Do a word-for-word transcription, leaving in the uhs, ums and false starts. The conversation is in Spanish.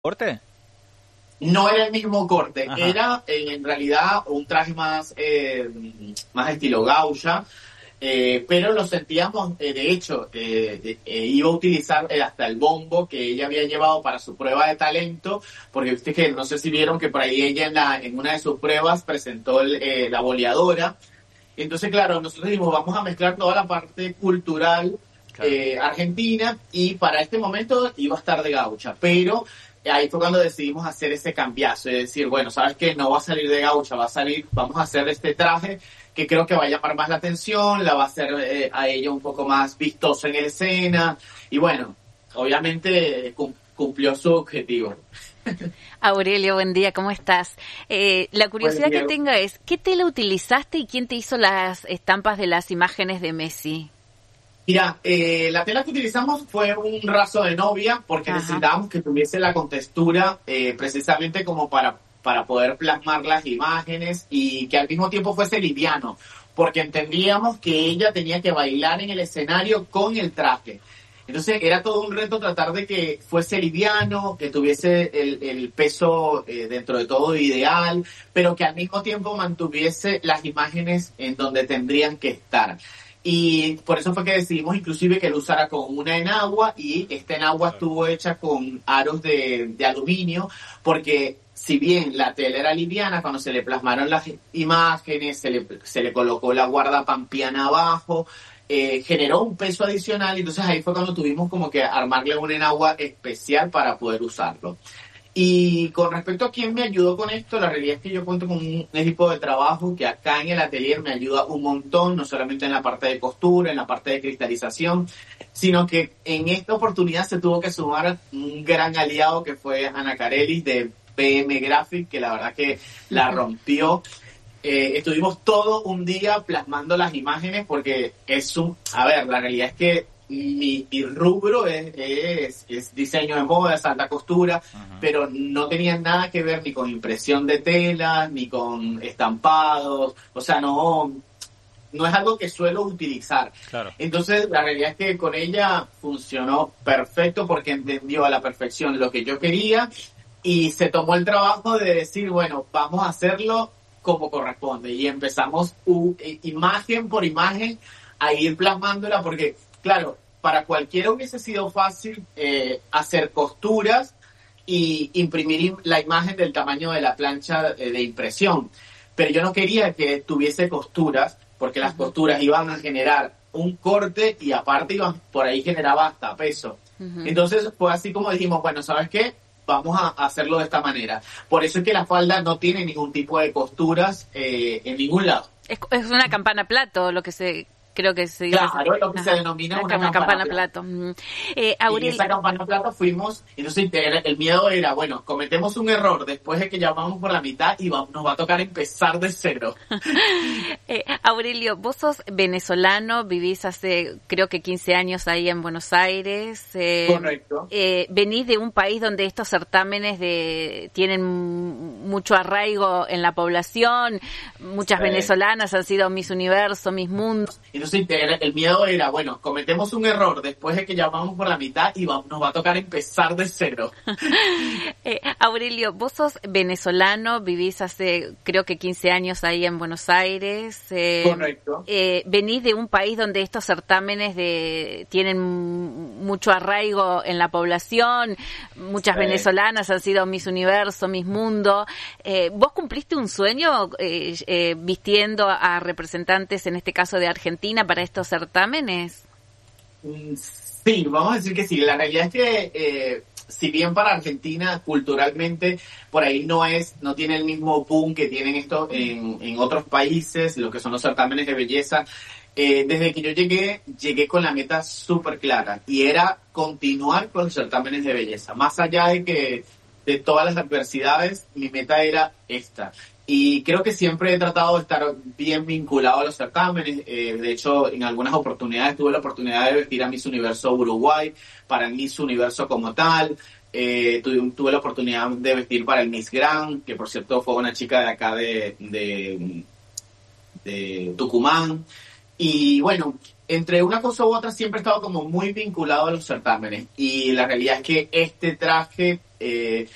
corte? No era el mismo corte, Ajá. era eh, en realidad un traje más, eh, más estilo gaucha, eh, pero lo sentíamos, eh, de hecho, eh, eh, iba a utilizar eh, hasta el bombo que ella había llevado para su prueba de talento, porque viste que no sé si vieron que por ahí ella en, la, en una de sus pruebas presentó el, eh, la boleadora. Entonces, claro, nosotros dijimos, vamos a mezclar toda la parte cultural Claro. eh, argentina, y para este momento iba a estar de gaucha, pero ahí fue cuando decidimos hacer ese cambiazo, es decir, bueno, ¿sabes qué? No va a salir de gaucha, va a salir, vamos a hacer este traje que creo que va a llamar más la atención, la va a hacer eh, a ella un poco más vistosa en escena, y bueno, obviamente eh, cum- cumplió su objetivo. Aurelio, buen día, ¿cómo estás? Eh, la curiosidad Buen que día. tengo es, ¿qué tela utilizaste y quién te hizo las estampas de las imágenes de Messi? Mira, eh, la tela que utilizamos fue un raso de novia porque Ajá. necesitábamos que tuviese la contextura eh, precisamente como para, para poder plasmar las imágenes y que al mismo tiempo fuese liviano, porque entendíamos que ella tenía que bailar en el escenario con el traje. Entonces era todo un reto tratar de que fuese liviano, que tuviese el, el peso eh, dentro de todo ideal, pero que al mismo tiempo mantuviese las imágenes en donde tendrían que estar. Y por eso fue que decidimos inclusive que lo usara con una enagua, y esta enagua estuvo hecha con aros de, de aluminio, porque si bien la tela era liviana, cuando se le plasmaron las imágenes, se le, se le colocó la guarda pampiana abajo, eh, generó un peso adicional, y entonces ahí fue cuando tuvimos como que armarle una enagua especial para poder usarlo. Y con respecto a quién me ayudó con esto, la realidad es que yo cuento con un equipo de trabajo que acá en el atelier me ayuda un montón, no solamente en la parte de costura, en la parte de cristalización, sino que en esta oportunidad se tuvo que sumar un gran aliado que fue Ana Carelis de P M Graphic, que la verdad que la rompió. Eh, estuvimos todo un día plasmando las imágenes porque es un... A ver, la realidad es que mi, mi rubro es, es, es diseño de moda, es alta costura, uh-huh. pero no tenía nada que ver ni con impresión de telas, ni con estampados, o sea, no, no es algo que suelo utilizar. Claro. Entonces, la realidad es que con ella funcionó perfecto porque entendió a la perfección lo que yo quería y se tomó el trabajo de decir, bueno, vamos a hacerlo como corresponde. Y empezamos uh, imagen por imagen a ir plasmándola porque, claro, para cualquiera hubiese sido fácil eh, hacer costuras y imprimir la imagen del tamaño de la plancha eh, de impresión. Pero yo no quería que tuviese costuras porque las uh-huh. costuras iban a generar un corte y aparte iban, por ahí generaba hasta peso. Uh-huh. Entonces fue así como dijimos, bueno, ¿sabes qué? Vamos a hacerlo de esta manera. Por eso es que la falda no tiene ningún tipo de costuras eh, en ningún lado. Es, es una campana plato, lo que se... Creo que se Claro, lo que Ajá. se denomina una, una campana, campana plato. plato. Eh, Aurel... Y esa campana plato fuimos, entonces el miedo era, bueno, cometemos un error después de que ya vamos por la mitad y vamos, nos va a tocar empezar de cero. eh, Aurelio, vos sos venezolano, vivís hace creo que quince años ahí en Buenos Aires. Eh, Correcto. Eh, venís de un país donde estos certámenes de, tienen mucho arraigo en la población, muchas sí. venezolanas han sido Miss Universo, Miss Mundo. Entonces el miedo era, bueno, cometemos un error después de que ya vamos por la mitad y vamos, nos va a tocar empezar de cero. eh, Aurelio, vos sos venezolano, vivís hace creo que quince años ahí en Buenos Aires. Eh, Correcto. Eh, venís de un país donde estos certámenes de, tienen mucho arraigo en la población, muchas sí. venezolanas han sido Miss Universo, Miss Mundo. Eh, ¿Vos cumpliste un sueño eh, eh, vistiendo a representantes, en este caso de Argentina, para estos certámenes? Sí, vamos a decir que sí. La realidad es que eh, si bien para Argentina culturalmente por ahí no es, no tiene el mismo boom que tienen esto en, en otros países, lo que son los certámenes de belleza, eh, desde que yo llegué, llegué con la meta súper clara y era continuar con los certámenes de belleza. Más allá de que de todas las adversidades, mi meta era esta. Y creo que siempre he tratado de estar bien vinculado a los certámenes. Eh, de hecho, en algunas oportunidades tuve la oportunidad de vestir a Miss Universo Uruguay, para el Miss Universo como tal. Eh, tuve, tuve la oportunidad de vestir para el Miss Grand, que por cierto fue una chica de acá de, de, de Tucumán. Y bueno, entre una cosa u otra siempre he estado como muy vinculado a los certámenes. Y la realidad es que este traje... Eh,